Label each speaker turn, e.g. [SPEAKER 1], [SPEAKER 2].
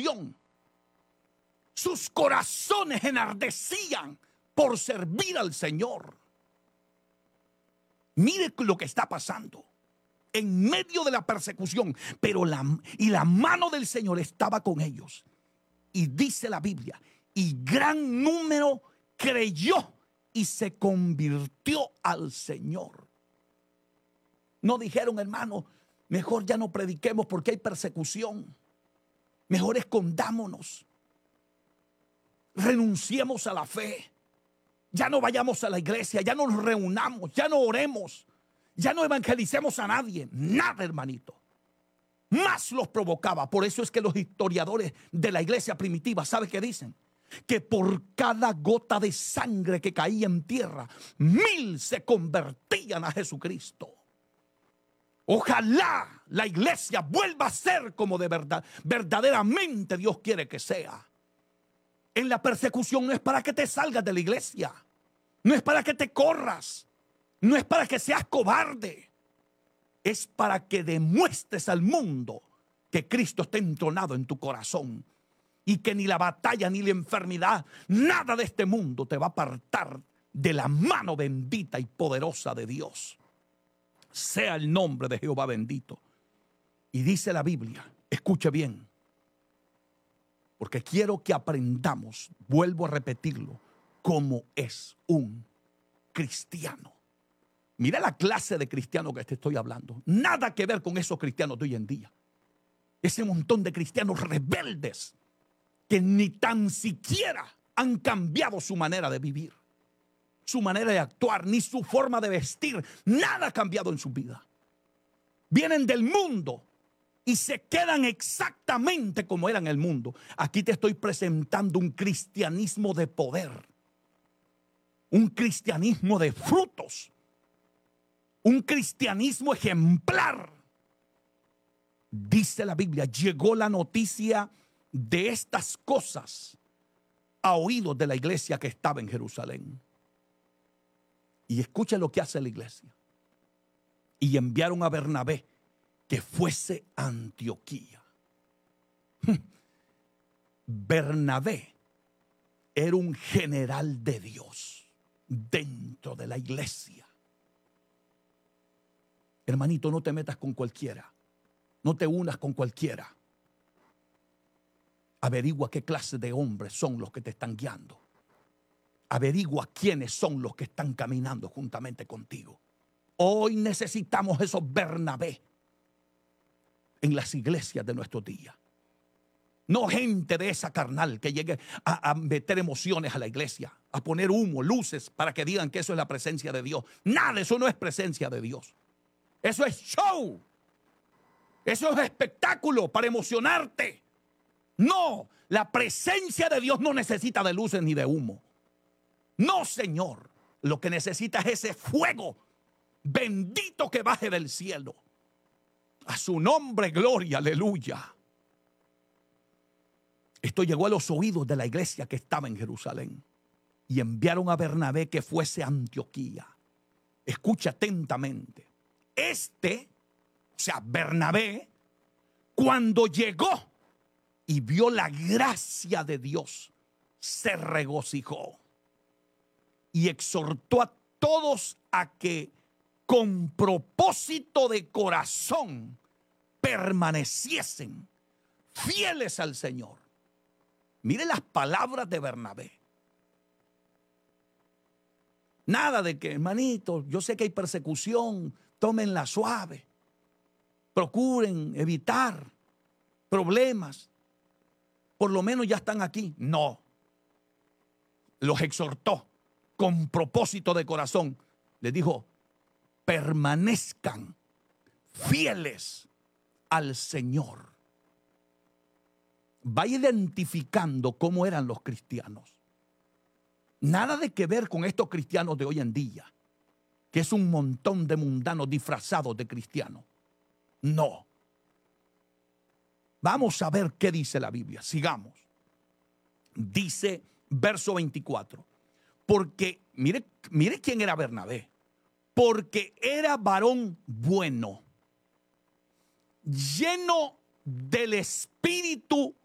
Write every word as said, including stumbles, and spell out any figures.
[SPEAKER 1] Sus corazones enardecían por servir al Señor. Mire lo que está pasando en medio de la persecución, pero la, y la mano del Señor estaba con ellos. Y dice la Biblia, y gran número creyó y se convirtió al Señor. No dijeron, hermano, mejor ya no prediquemos porque hay persecución. Mejor escondámonos. Renunciemos a la fe. Ya no vayamos a la iglesia, ya no nos reunamos, ya no oremos, ya no evangelicemos a nadie. Nada, hermanito. Más los provocaba. Por eso es que los historiadores de la iglesia primitiva, ¿sabe qué dicen? Que por cada gota de sangre que caía en tierra, mil se convertían a Jesucristo. Ojalá la iglesia vuelva a ser como de verdad, verdaderamente Dios quiere que sea. En la persecución no es para que te salgas de la iglesia, no es para que te corras, no es para que seas cobarde. Es para que demuestres al mundo que Cristo está entronado en tu corazón y que ni la batalla ni la enfermedad, nada de este mundo te va a apartar de la mano bendita y poderosa de Dios. Sea el nombre de Jehová bendito. Y dice la Biblia, escuche bien, porque quiero que aprendamos, vuelvo a repetirlo, cómo es un cristiano. Mira la clase de cristiano que te estoy hablando. Nada que ver con esos cristianos de hoy en día. Ese montón de cristianos rebeldes que ni tan siquiera han cambiado su manera de vivir, su manera de actuar, ni su forma de vestir. Nada ha cambiado en su vida. Vienen del mundo y se quedan exactamente como eran el mundo. Aquí te estoy presentando un cristianismo de poder, un cristianismo de frutos, un cristianismo ejemplar. Dice la Biblia, llegó la noticia de estas cosas a oídos de la iglesia que estaba en Jerusalén. Y escucha lo que hace la iglesia. Y enviaron a Bernabé que fuese a Antioquía. Bernabé era un general de Dios dentro de la iglesia. Hermanito, no te metas con cualquiera. No te unas con cualquiera. Averigua qué clase de hombres son los que te están guiando. Averigua quiénes son los que están caminando juntamente contigo. Hoy necesitamos esos Bernabé en las iglesias de nuestros días. No gente de esa carnal que llegue a, a meter emociones a la iglesia, a poner humo, luces para que digan que eso es la presencia de Dios. Nada, eso no es presencia de Dios. Eso es show. Eso es espectáculo para emocionarte. No, la presencia de Dios no necesita de luces ni de humo. No, Señor. Lo que necesita es ese fuego bendito que baje del cielo. A su nombre, gloria, aleluya. Esto llegó a los oídos de la iglesia que estaba en Jerusalén. Y enviaron a Bernabé que fuese a Antioquía. Escucha atentamente. Este, o sea, Bernabé, cuando llegó y vio la gracia de Dios, se regocijó y exhortó a todos a que con propósito de corazón permaneciesen fieles al Señor. Mire las palabras de Bernabé. Nada de que, hermanito, yo sé que hay persecución, tómenla suave. Procuren evitar problemas. Por lo menos ya están aquí. No. Los exhortó con propósito de corazón. Les dijo, permanezcan fieles al Señor. Va identificando cómo eran los cristianos. Nada de que ver con estos cristianos de hoy en día, que es un montón de mundanos disfrazados de cristianos. No. Vamos a ver qué dice la Biblia. Sigamos. Dice verso veinticuatro. Porque, mire, mire quién era Bernabé. Porque era varón bueno, lleno del Espíritu